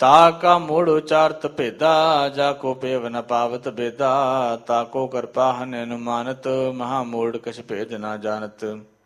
ਤਾ ਕਾ ਮੂੜ ਉਚਾਰਤ ਭੇਦਾ, ਜਾ ਕੋ ਪੇਵ ਨ ਪਾਵਤ ਬੇਦਾ। ਤਾ ਕੋ ਕਿਰਪਾ ਹਨ ਅਨੁਮਾਨਤ, ਮਹਾ ਮੂੜ ਕਛ ਭੇਦ ਨਾ ਜਾਣਤ।